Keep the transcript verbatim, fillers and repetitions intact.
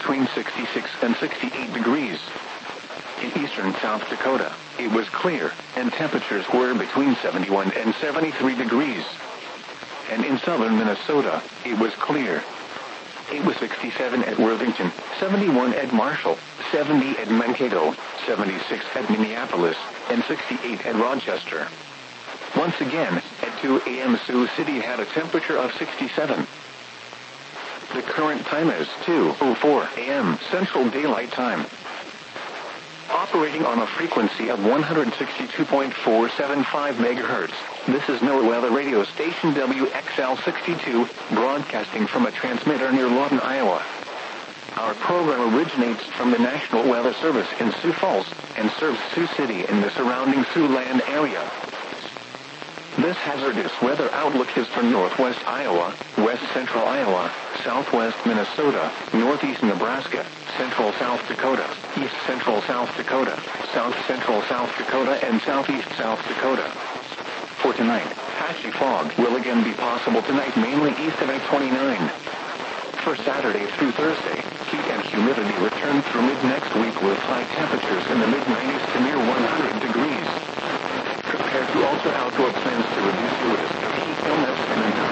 between sixty-six and sixty-eight degrees. In eastern South Dakota, it was clear, and temperatures were between seventy-one and seventy-three degrees. And in southern Minnesota, it was clear. It was sixty-seven at Worthington, seventy-one at Marshall, seventy at Mankato, seventy-six at Minneapolis, and sixty-eight at Rochester. Once again, at two a m Sioux City had a temperature of sixty-seven. The current time is two oh four a m Central Daylight Time. Operating on a frequency of one hundred sixty-two point four seven five megahertz, this is NOAA Weather Radio Station W X L sixty-two, broadcasting from a transmitter near Lawton, Iowa. Our program originates from the National Weather Service in Sioux Falls, and serves Sioux City and the surrounding Siouxland area. This hazardous weather outlook is for northwest Iowa, west central Iowa, southwest Minnesota, northeast Nebraska, central South Dakota, east central South Dakota, south central South Dakota, and southeast South Dakota. For tonight, patchy fog will again be possible tonight, mainly east of I twenty-nine. For Saturday through Thursday, heat and humidity return through mid-next week with high temperatures in the mid nineties to near one hundred degrees. Prepare to alter outdoor plans to reduce your risk.